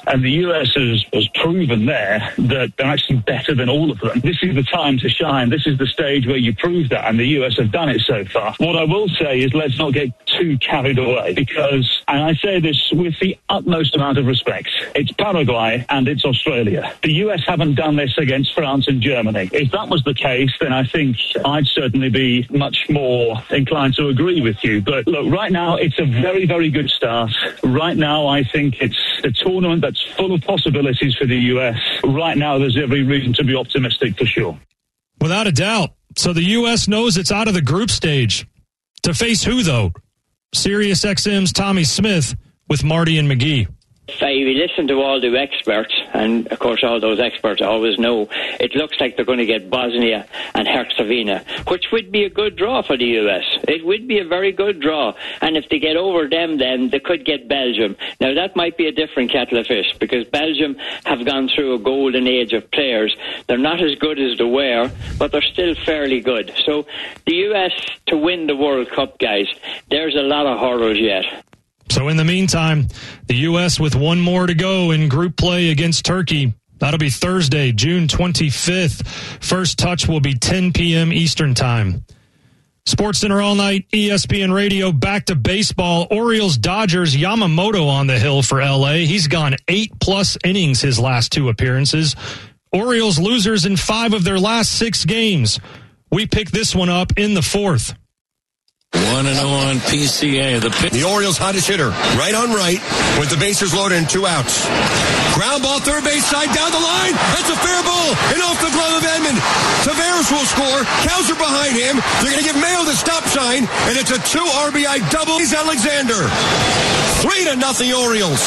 And the US has proven there that they're actually better than all of them. This is the time to shine. This is the stage where you prove that, and the US have done it so far. What I will say is let's not get too carried away, because, and I say this with the utmost amount of respect, it's Paraguay and it's Australia. The US haven't done this against France and Germany. If that was the case, then I think I'd certainly be much more inclined to agree with you. But look, right now, it's a very, very good start. Right now, I think it's a tournament that's full of possibilities for the US. Right now, there's every reason to be optimistic for sure. Without a doubt. So the U.S. knows it's out of the group stage. To face who, though? Sirius XM's Tommy Smith with Marty and McGee. We listen to all the experts, and of course all those experts always know it looks like they're going to get Bosnia and Herzegovina, which would be a good draw for the US. It would be a very good draw, and if they get over them, then they could get Belgium. Now that might be a different kettle of fish, because Belgium have gone through a golden age of players. They're not as good as they were, but they're still fairly good. So the US to win the World Cup, guys, there's a lot of hurdles yet. So in the meantime, the U.S. with one more to go in group play against Turkey. That'll be Thursday, June 25th. First touch will be 10 p.m. Eastern Time. SportsCenter all night, ESPN Radio, back to baseball. Orioles, Dodgers, Yamamoto on the hill for L.A. He's gone 8+ innings his last 2 appearances. Orioles losers in 5 of their last 6 games. We pick this one up in the 4th. 1-0 on PCA. The Orioles' hottest hitter, right on right, with the bases loaded and 2 outs. Ground ball, third base side, down the line. That's a fair ball, and off the glove of Edman. Tavares will score. Kowser behind him. They're going to give Mayo the stop sign, and it's a 2 RBI double. He's Alexander. 3-0 Orioles.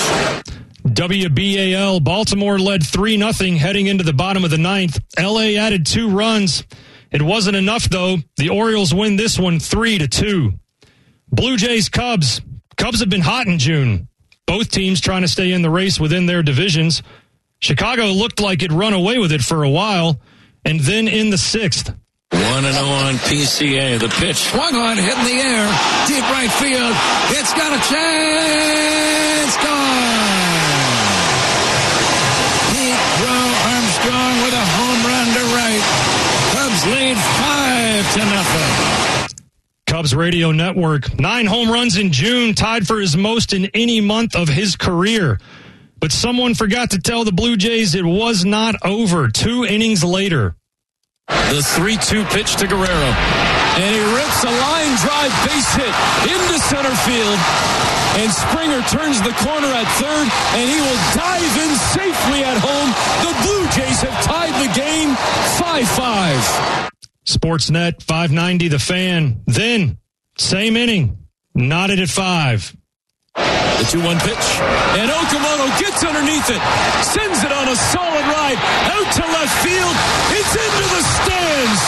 WBAL, Baltimore led 3-0 heading into the bottom of the 9th. LA added 2 runs. It wasn't enough, though. The Orioles win this one 3-2. Blue Jays, Cubs. Cubs have been hot in June. Both teams trying to stay in the race within their divisions. Chicago looked like it'd run away with it for a while. And then in the 6th. 1-0 on PCA. The pitch. Swung on, hit in the air. Deep right field. It's got a chance. Gone. Negro Armstrong with a home run to right. Cubs lead 5-0. Cubs Radio Network. 9 home runs in June, tied for his most in any month of his career. But someone forgot to tell the Blue Jays it was not over. 2 innings later. The 3-2 pitch to Guerrero. And he rips a line drive base hit into center field. And Springer turns the corner at third, and he will dive in safely at home. The Blue Jays have tied the game 5-5. Sportsnet 590 The Fan. Then, same inning, knotted at 5. The 2-1 pitch. And Okamoto gets underneath it. Sends it on a solid ride. Out to left field. It's into the stands.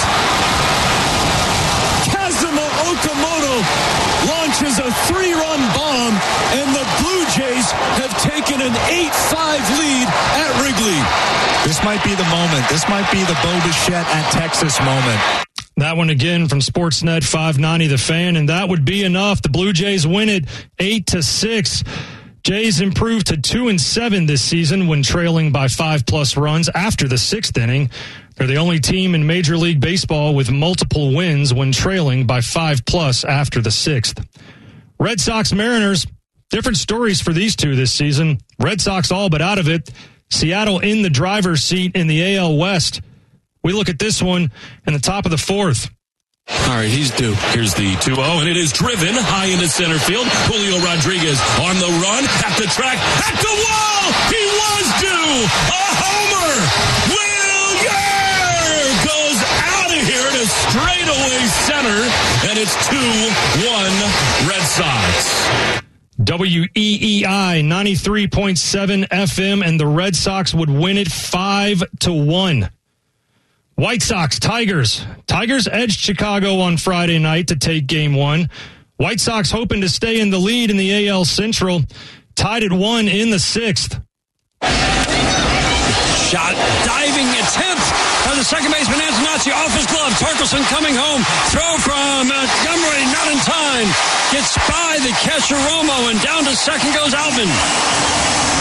Kazuma Okamoto launches a 3-run bomb, and the Blue Jays have taken an 8-5 lead at Wrigley. This might be the moment. This might be the Bo Bichette at Texas moment. That one again from Sportsnet 590 The Fan, and that would be enough. The Blue Jays win it 8-6. Jays improved to 2-7 this season when trailing by 5+ runs after the 6th inning. They're the only team in Major League Baseball with multiple wins when trailing by 5+ after the 6th. Red Sox Mariners, different stories for these two this season. Red Sox all but out of it. Seattle in the driver's seat in the AL West. We look at this one in the top of the 4th. All right, he's due. Here's the 2-0, and it is driven high into center field. Julio Rodriguez on the run, at the track, at the wall! He was due! A homer! Will Yerr goes out of here to straightaway center, and it's 2-1 Red Sox. WEEI 93.7 FM, and the Red Sox would win it 5-1. White Sox, Tigers. Tigers edged Chicago on Friday night to take Game 1. White Sox hoping to stay in the lead in the AL Central. Tied at 1 in the 6th. Shot, diving attempt on the second baseman, Antonacci, off his glove. Torkelson coming home. Throw from Montgomery, not in time. Gets by the catcher, Romo, and down to second goes Alvin.